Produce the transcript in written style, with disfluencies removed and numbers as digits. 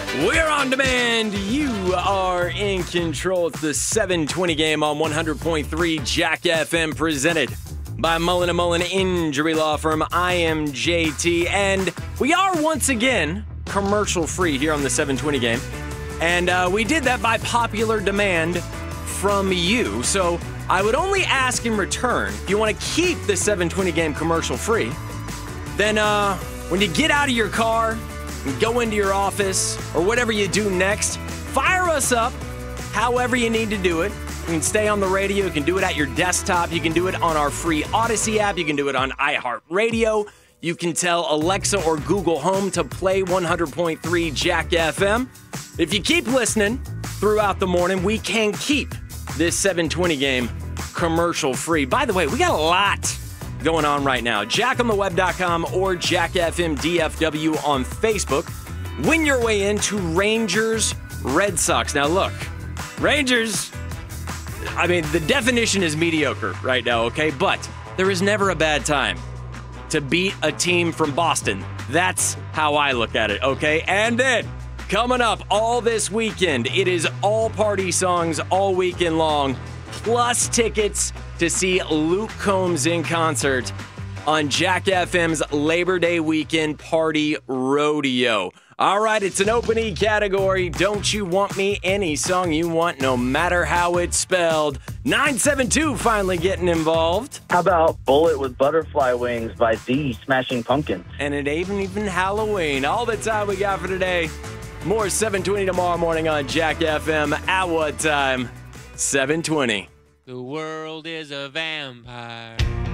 We're on demand. You are in control. It's the 720 game on 100.3 Jack FM, presented by Mullen & Mullen Injury Law Firm. I am JT, and we are once again commercial-free here on the 720 game. And we did that by popular demand from you. So I would only ask in return, if you want to keep the 720 game commercial-free, then when you get out of your car and go into your office or whatever you do next, fire us up however you need to do it. You can stay on the radio. You can do it at your desktop. You can do it on our free Odyssey app. You can do it on iHeartRadio. You can tell Alexa or Google Home to play 100.3 Jack FM. If you keep listening throughout the morning, we can keep this 720 game commercial-free. By the way, we got a lot going on right now. JackOnTheWeb.com or Jack FM DFW on Facebook. Win your way into Rangers Red Sox. Now look, Rangers, I mean, the definition is mediocre right now, okay? But there is never a bad time to beat a team from Boston. That's how I look at it, okay? And then, coming up all this weekend, it is all party songs all weekend long, plus tickets to see Luke Combs in concert on Jack FM's Labor Day weekend party rodeo. All right, it's an open E category. Don't you want me? Any song you want, no matter how it's spelled. 972 finally getting involved. How about Bullet with Butterfly Wings by The Smashing Pumpkins? And it ain't even Halloween. All the time we got for today. More 720 tomorrow morning on Jack FM. At what time? 720. The world is a vampire.